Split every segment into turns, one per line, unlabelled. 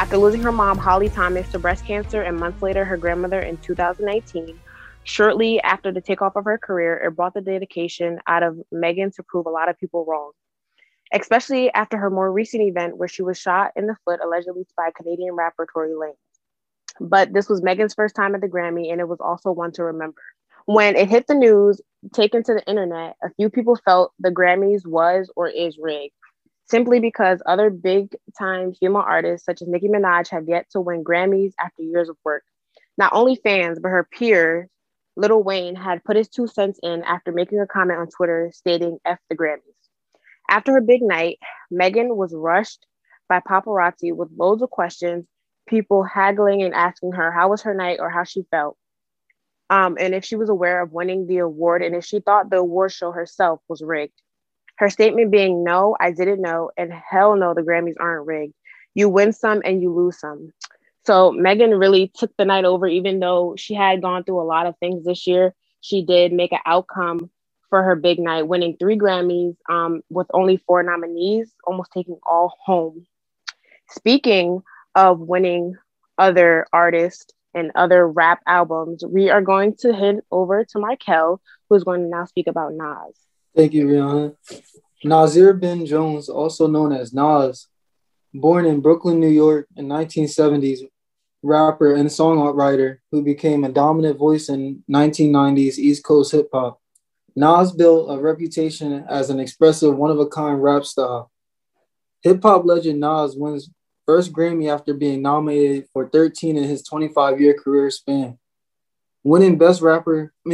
After losing her mom, Holly Thomas, to breast cancer, and months later, her grandmother in 2019, shortly after the takeoff of her career, it brought the dedication out of Megan to prove a lot of people wrong, especially after her more recent event where she was shot in the foot allegedly by Canadian rapper Tory Lanez. But this was Megan's first time at the Grammy, and it was also one to remember. When it hit the news, taken to the internet, a few people felt the Grammys was or is rigged, simply because other big-time female artists such as Nicki Minaj have yet to win Grammys after years of work. Not only fans, but her peers, Lil Wayne, had put his 2 cents in after making a comment on Twitter stating F the Grammys. After her big night, Megan was rushed by paparazzi with loads of questions, people haggling and asking her how was her night or how she felt, and if she was aware of winning the award, and if she thought the award show herself was rigged. Her statement being, "No, I didn't know, and hell no, the Grammys aren't rigged. You win some and you lose some." So Megan really took the night over, even though she had gone through a lot of things this year. She did make an outcome for her big night, winning 3 Grammys with only 4 nominees, almost taking all home. Speaking of winning other artists and other rap albums, we are going to head over to Michael, who's going to now speak about Nas.
Thank you, Rihanna. Nasir Ben Jones, also known as Nas, born in Brooklyn, New York in 1970s, rapper and songwriter who became a dominant voice in 1990s East Coast hip-hop. Nas built a reputation as an expressive, one-of-a-kind rap style. Hip-hop legend Nas wins first Grammy after being nominated for 13 in his 25-year career span. Winning Best Rap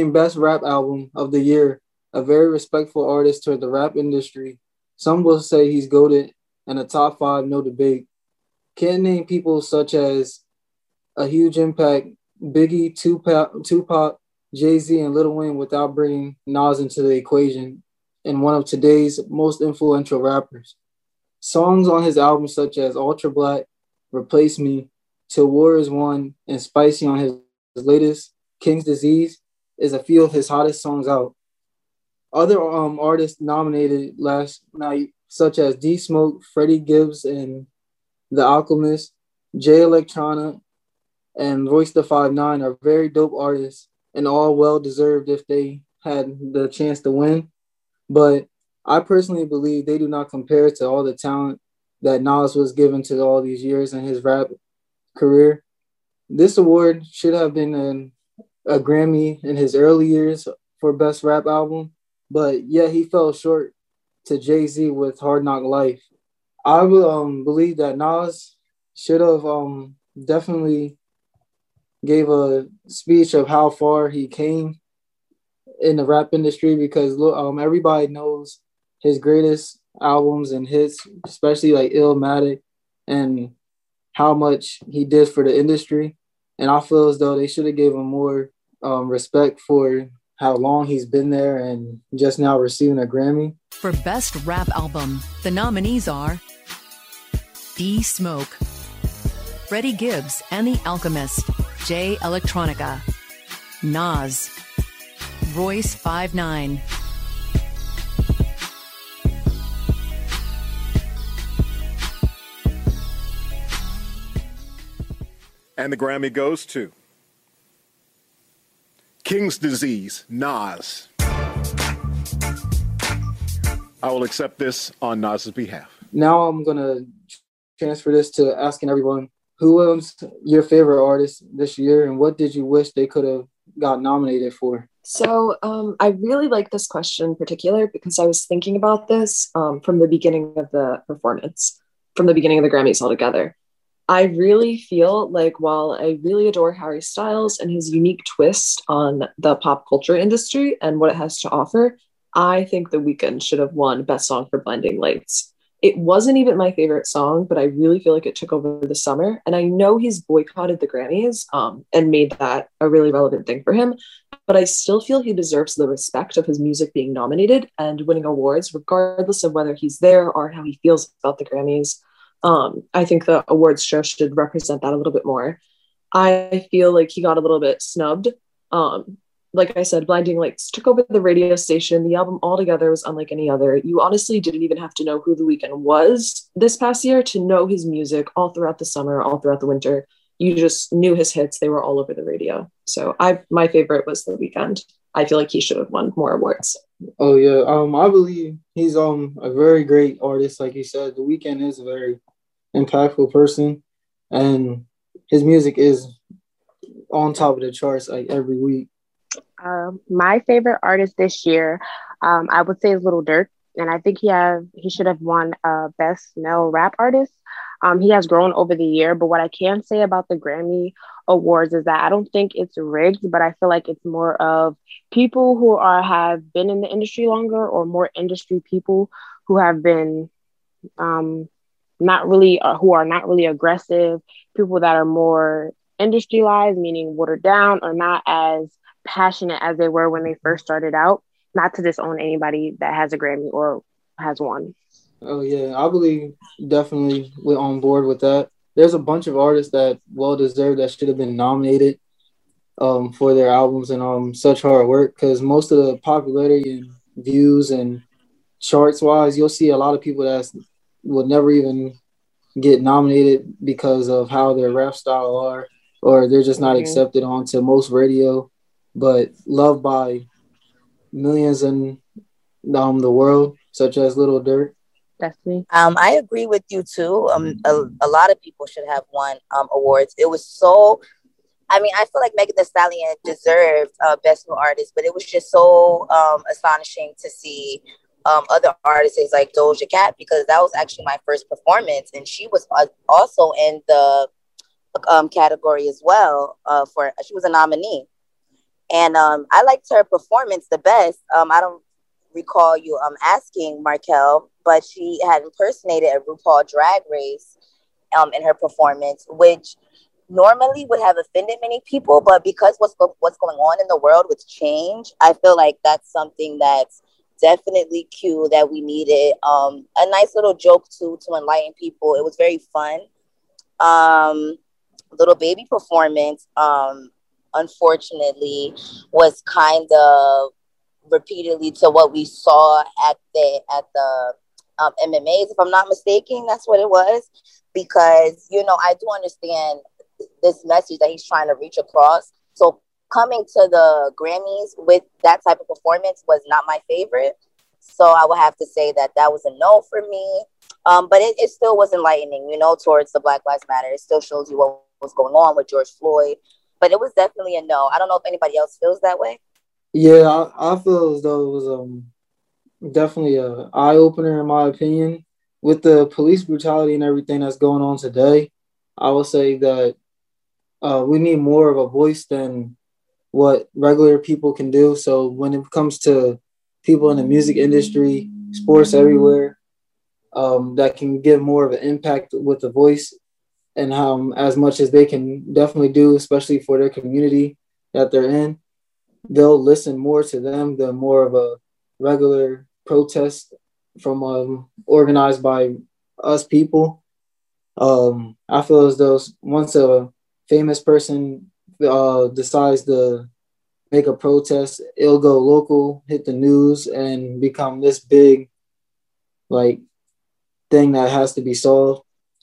Album of the Year, a very respectful artist toward the rap industry. Some will say he's goated and a top 5, no debate. Can't name people such as a huge impact, Biggie, Tupac, Jay-Z, and Lil Wayne without bringing Nas into the equation and one of today's most influential rappers. Songs on his albums such as Ultra Black, Replace Me, Till War Is Won, and Spicy on his latest, King's Disease, is a few of his hottest songs out. Other artists nominated last night, such as D Smoke, Freddie Gibbs, and The Alchemist, Jay Electronica, and Royce da 5'9", are very dope artists and all well-deserved if they had the chance to win. But I personally believe they do not compare to all the talent that Nas was given to all these years in his rap career. This award should have been a Grammy in his early years for Best Rap Album, but yet he fell short to Jay-Z with Hard Knock Life. I would believe that Nas should have definitely gave a speech of how far he came in the rap industry, because everybody knows his greatest albums and hits, especially like Illmatic, and how much he did for the industry. And I feel as though they should have gave him more respect for how long he's been there and just now receiving a Grammy.
For Best Rap Album, the nominees are D Smoke, Freddie Gibbs and The Alchemist, Jay Electronica, Nas, Royce 5'9".
And the Grammy goes to King's Disease, Nas. I will accept this on Nas's behalf.
Now I'm going to transfer this to asking everyone, who was your favorite artist this year and what did you wish they could have got nominated for?
So I really like this question in particular because I was thinking about this from the beginning of the performance, from the beginning of the Grammys altogether. I really feel like while I really adore Harry Styles and his unique twist on the pop culture industry and what it has to offer, I think The Weeknd should have won Best Song for Blinding Lights. It wasn't even my favorite song, but I really feel like it took over the summer. And I know he's boycotted the Grammys and made that a really relevant thing for him. But I still feel he deserves the respect of his music being nominated and winning awards, regardless of whether he's there or how he feels about the Grammys. I think the awards show should represent that a little bit more. I feel like he got a little bit snubbed like I said, Blinding Lights took over the radio station. The album altogether was unlike any other. You honestly didn't even have to know who The Weeknd was this past year to know his music all throughout the summer, all throughout the winter. You just knew his hits. They were all over the radio. So my favorite was The Weeknd. I feel like he should have won more awards.
Oh yeah. I believe he's a very great artist. Like you said, The Weeknd is a very impactful person, and his music is on top of the charts like every week.
My favorite artist this year, I would say is Little Durk, and I think he should have won Best Male Rap Artist. He has grown over the year, but what I can say about the Grammy Awards is that I don't think it's rigged, but I feel like it's more of people who have been in the industry longer, or more industry people who have been not really aggressive, people that are more industry-wise, meaning watered down or not as passionate as they were when they first started out. Not to disown anybody that has a Grammy or has won.
Oh yeah, I believe definitely we're on board with that. There's a bunch of artists that well deserved that should have been nominated for their albums and such hard work, because most of the popularity and views and charts wise, you'll see a lot of people that would never even get nominated because of how their rap style are, or they're just not accepted onto most radio, but loved by millions in the world, such as Little Durk.
Destiny.
I agree with you too. A lot of people should have won awards. It was so, I mean, I feel like Megan Thee Stallion deserved Best New Artist, but it was just so astonishing to see other artists like Doja Cat, because that was actually my first performance, and she was also in the category as well. She was a nominee, and I liked her performance the best. I don't recall you asking Markel, but she had impersonated a RuPaul Drag Race in her performance, which normally would have offended many people, but because what's going on in the world with change, I feel like that's something that's definitely cute that we needed. A nice little joke to enlighten people. It was very fun. Little Baby performance, unfortunately, was kind of repeatedly to what we saw at the MMAs, if I'm not mistaken. That's what it was, because I do understand this message that he's trying to reach across. So coming to the Grammys with that type of performance was not my favorite. So I would have to say that was a no for me. But it still was enlightening, towards the Black Lives Matter. It still shows you what was going on with George Floyd. But it was definitely a no. I don't know if anybody else feels that way.
Yeah, I feel as though it was definitely an eye-opener in my opinion. With the police brutality and everything that's going on today, I will say that we need more of a voice than what regular people can do. So when it comes to people in the music industry, sports everywhere, that can give more of an impact with the voice, and how as much as they can definitely do, especially for their community that they're in, they'll listen more to them than more of a regular protest from organized by us people. I feel as though once a famous person decides to make a protest, it'll go local, hit the news, and become this big thing that has to be solved.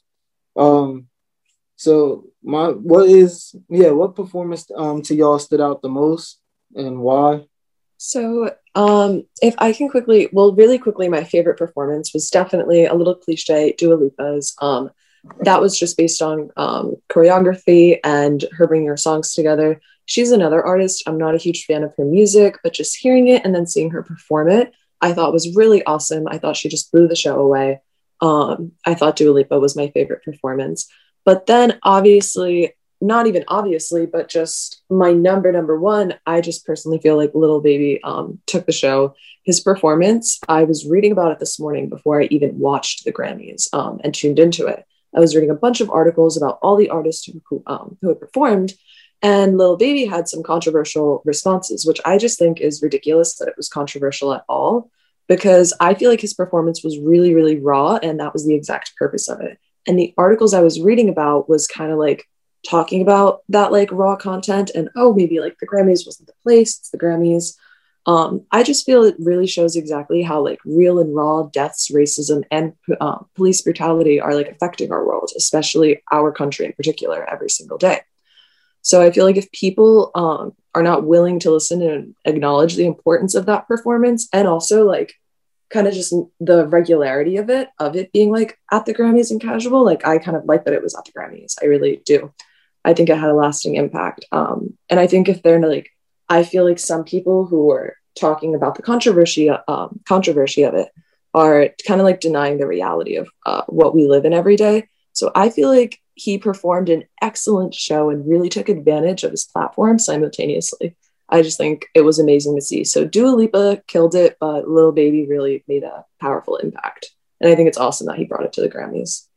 So what performance to y'all stood out the most, and why?
So if I can really quickly, my favorite performance was definitely a little cliche, Dua Lipa's. That was just based on choreography and her bringing her songs together. She's another artist. I'm not a huge fan of her music, but just hearing it and then seeing her perform it, I thought was really awesome. I thought she just blew the show away. I thought Dua Lipa was my favorite performance. But then not even obviously, but just my number one, I just personally feel like Lil Baby took the show. His performance, I was reading about it this morning before I even watched the Grammys and tuned into it. I was reading a bunch of articles about all the artists who had performed, and Lil Baby had some controversial responses, which I just think is ridiculous that it was controversial at all, because I feel like his performance was really, really raw, and that was the exact purpose of it. And the articles I was reading about was kind of like talking about that like raw content and, oh, maybe like the Grammys wasn't the place, it's the Grammys. I just feel it really shows exactly how like real and raw deaths, racism, and police brutality are like affecting our world, especially our country in particular, every single day. So I feel like if people are not willing to listen and acknowledge the importance of that performance, and also like kind of just the regularity of it being like at the Grammys and casual, like I kind of like that it was at the Grammys. I really do. I think it had a lasting impact. And I think if they're like, I feel like some people who are talking about the controversy of it are kind of like denying the reality of what we live in every day. So I feel like he performed an excellent show and really took advantage of his platform simultaneously. I just think it was amazing to see. So Dua Lipa killed it, but Lil Baby really made a powerful impact. And I think it's awesome that he brought it to the Grammys.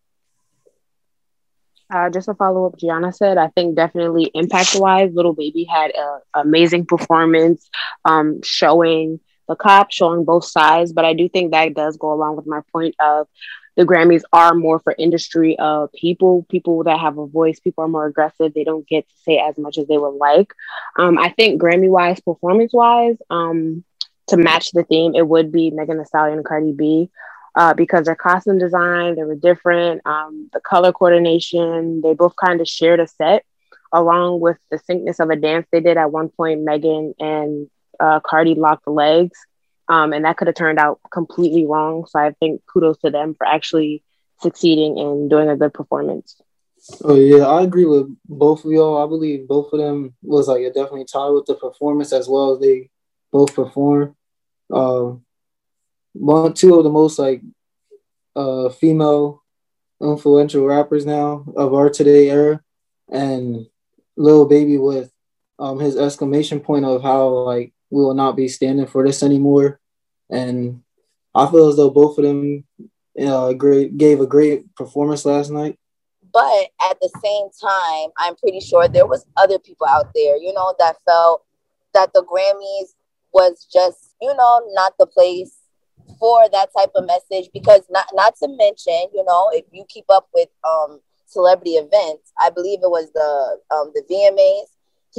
Just to follow up, Gianna said, I think definitely impact-wise, Lil Baby had an amazing performance, showing the cops, showing both sides. But I do think that does go along with my point of the Grammys are more for industry people that have a voice. People are more aggressive. They don't get to say as much as they would like. I think Grammy-wise, performance-wise, to match the theme, it would be Megan Thee Stallion and Cardi B. Because their costume design, they were different. The color coordination, they both kind of shared a set, along with the syncness of a dance they did at one point. Megan and Cardi locked the legs, and that could have turned out completely wrong. So I think kudos to them for actually succeeding and doing a good performance.
Oh yeah, I agree with both of y'all. I believe both of them was like a definitely tied with the performance as well as they both performed. Two of the most like female influential rappers now of our today era, and Lil Baby with his exclamation point of how like we will not be standing for this anymore. And I feel as though both of them gave a great performance last night.
But at the same time, I'm pretty sure there was other people out there, that felt that the Grammys was just, not the place for that type of message, because not to mention, if you keep up with celebrity events, I believe it was the VMAs.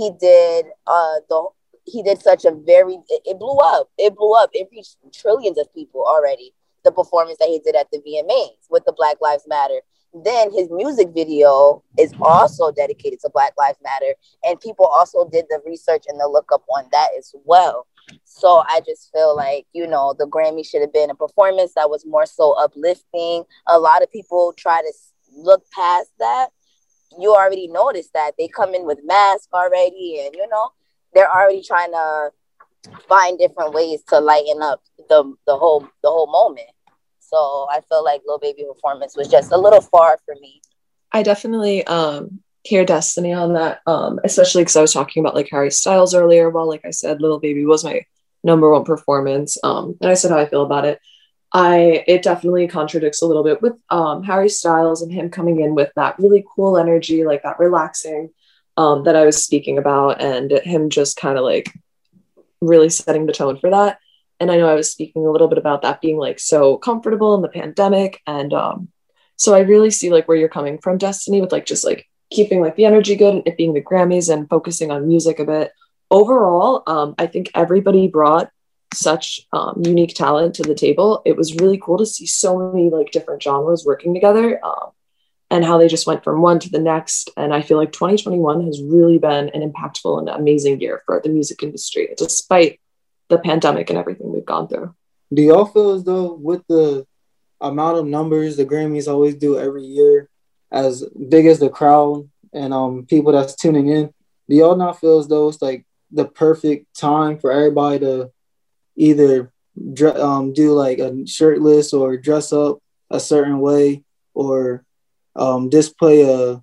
He did such a it blew up. It reached trillions of people already. The performance that he did at the VMAs with the Black Lives Matter. Then his music video is also dedicated to Black Lives Matter, and people also did the research and the lookup on that as well. So I just feel like, the Grammy should have been a performance that was more so uplifting. A lot of people try to look past that. You already noticed that they come in with masks already, and, they're already trying to find different ways to lighten up the whole moment. So I feel like Lil Baby performance was just a little far for me.
I definitely hear Destiny on that, especially because I was talking about like Harry Styles earlier. Well, like I said, Lil Baby was my number one performance, and I said how I feel about it. It definitely contradicts a little bit with Harry Styles and him coming in with that really cool energy, like that relaxing that I was speaking about, and him just kind of like really setting the tone for that. And I know I was speaking a little bit about that being like so comfortable in the pandemic. And so I really see like where you're coming from, Destiny, with like just like keeping like the energy good and it being the Grammys and focusing on music a bit. Overall, I think everybody brought such unique talent to the table. It was really cool to see so many like different genres working together and how they just went from one to the next. And I feel like 2021 has really been an impactful and amazing year for the music industry, despite the pandemic and everything we've gone through.
Do y'all feel as though with the amount of numbers the Grammys always do every year, as big as the crowd and people that's tuning in, do y'all not feel as though it's like the perfect time for everybody to either do like a shirtless or dress up a certain way or display a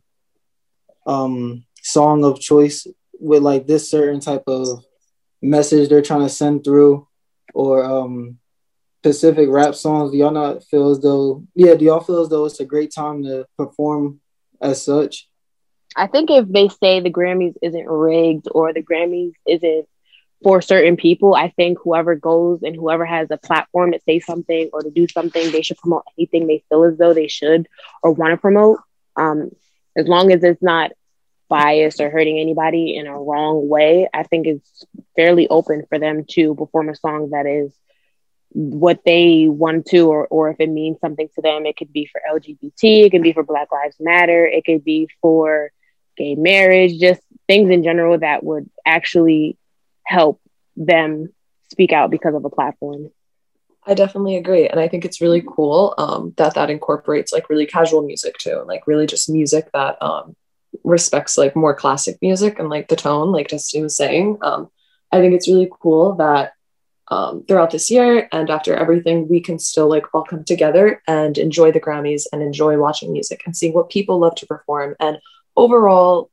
song of choice with like this certain type of message they're trying to send through, or specific rap songs? Do y'all not feel as though, do y'all feel as though it's a great time to perform as such?
I think if they say the Grammys isn't rigged or the Grammys isn't for certain people, I think whoever goes and whoever has a platform to say something or to do something, they should promote anything they feel as though they should or want to promote. as long as it's not biased or hurting anybody in a wrong way, I think it's fairly open for them to perform a song that is what they want to, or if it means something to them. It could be for LGBT, it can be for Black Lives Matter, it could be for gay marriage, just things in general that would actually help them speak out because of a platform.
I definitely agree. And I think it's really cool that incorporates like really casual music too, like really just music that respects like more classic music and like the tone, like Destiny was saying. I think it's really cool that throughout this year and after everything, we can still like all come together and enjoy the Grammys and enjoy watching music and seeing what people love to perform. And overall,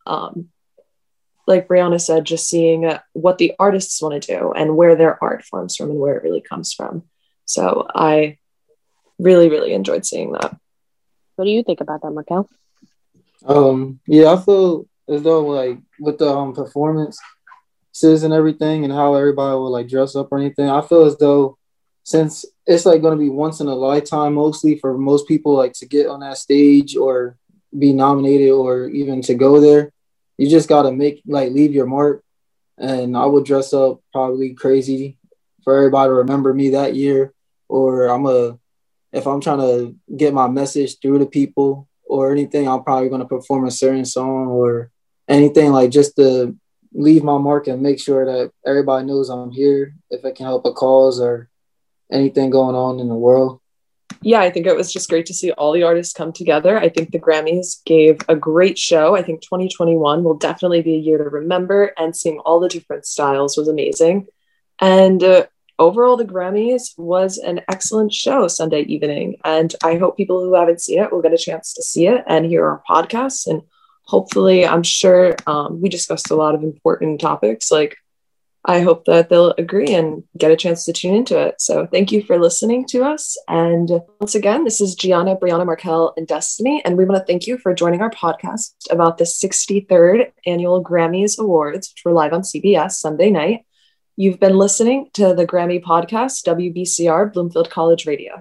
like Brianna said, just seeing what the artists want to do and where their art forms from and where it really comes from. So I really, really enjoyed seeing that.
What do you think about that, Markel?
Yeah, I feel as though like with the performances and everything and how everybody will like dress up or anything, I feel as though since it's like going to be once in a lifetime mostly for most people, like to get on that stage or be nominated or even to go there, you just got to leave your mark. And I would dress up probably crazy for everybody to remember me that year. Or if I'm trying to get my message through to people or anything, I'm probably going to perform a certain song or anything, like just to leave my mark and make sure that everybody knows I'm here if it can help a cause or anything going on in the world.
Yeah, I think it was just great to see all the artists come together. I think the Grammys gave a great show. I think 2021 will definitely be a year to remember, and seeing all the different styles was amazing. And overall, the Grammys was an excellent show Sunday evening. And I hope people who haven't seen it will get a chance to see it and hear our podcasts. And hopefully, I'm sure we discussed a lot of important topics. Like, I hope that they'll agree and get a chance to tune into it. So thank you for listening to us. And once again, this is Gianna, Brianna, Markel, and Destiny. And we want to thank you for joining our podcast about the 63rd Annual Grammys Awards, which were live on CBS Sunday night. You've been listening to the Grammy podcast, WBCR Bloomfield College Radio.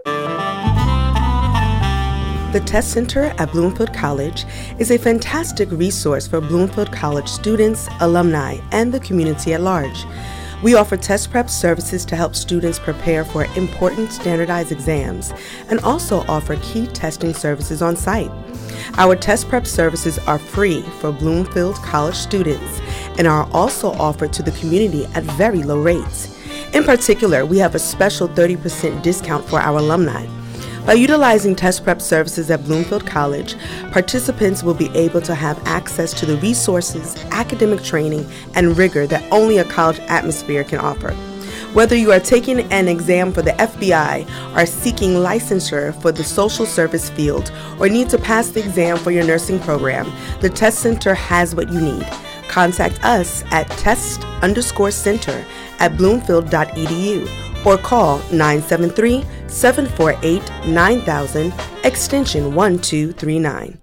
The Test Center at Bloomfield College is a fantastic resource for Bloomfield College students, alumni, and the community at large. We offer test prep services to help students prepare for important standardized exams and also offer key testing services on site. Our test prep services are free for Bloomfield College students and are also offered to the community at very low rates. In particular, we have a special 30% discount for our alumni. By utilizing test prep services at Bloomfield College, participants will be able to have access to the resources, academic training, and rigor that only a college atmosphere can offer. Whether you are taking an exam for the FBI, are seeking licensure for the social service field, or need to pass the exam for your nursing program, the Test Center has what you need. Contact us at test_center@bloomfield.edu or call 973-748-9000 extension 1239.